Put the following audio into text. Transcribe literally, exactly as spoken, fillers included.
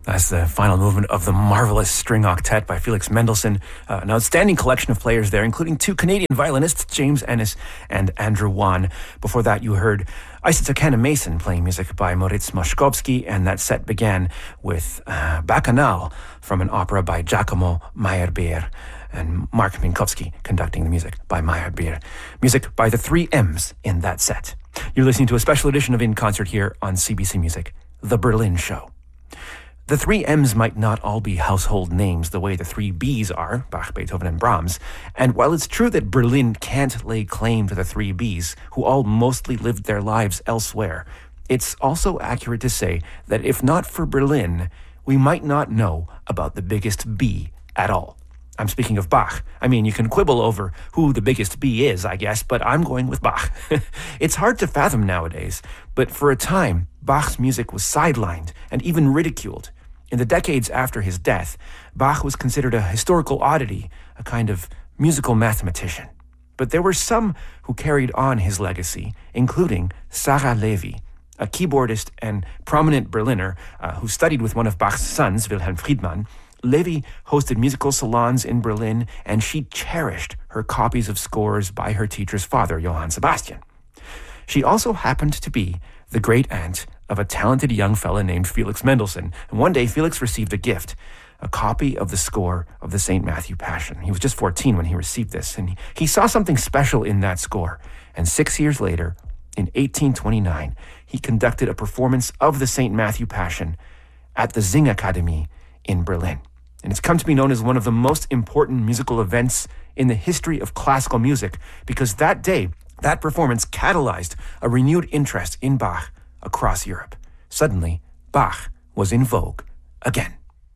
That's the final movement of the marvelous string octet by Felix Mendelssohn. Uh, an outstanding collection of players there, including two Canadian violinists, James Ennis and Andrew Wan. Before that, you heard Isata Mason playing music by Moritz Moszkowski, and that set began with uh, Bacchanal from an opera by Giacomo Meyerbeer, and Mark Minkowski conducting the music by Meyerbeer. Music by the three M's in that set. You're listening to a special edition of In Concert here on C B C Music, The Berlin Show. The three M's might not all be household names the way the three B's are, Bach, Beethoven, and Brahms. And while it's true that Berlin can't lay claim to the three B's, who all mostly lived their lives elsewhere, it's also accurate to say that if not for Berlin, we might not know about the biggest B at all. I'm speaking of Bach. I mean, you can quibble over who the biggest B is, I guess, but I'm going with Bach. It's hard to fathom nowadays, but for a time, Bach's music was sidelined and even ridiculed. In the decades after his death, Bach was considered a historical oddity, a kind of musical mathematician. But there were some who carried on his legacy, including Sarah Levy, a keyboardist and prominent Berliner uh, who studied with one of Bach's sons, Wilhelm Friedmann. Levy hosted musical salons in Berlin, and she cherished her copies of scores by her teacher's father, Johann Sebastian. She also happened to be the great-aunt of a talented young fella named Felix Mendelssohn. And one day, Felix received a gift, a copy of the score of the Saint Matthew Passion. He was just fourteen when he received this, and he, he saw something special in that score. And six years later, in eighteen twenty-nine, he conducted a performance of the Saint Matthew Passion at the Singakademie in Berlin. And it's come to be known as one of the most important musical events in the history of classical music, because that day, that performance catalyzed a renewed interest in Bach across Europe. Suddenly, Bach was in vogue again.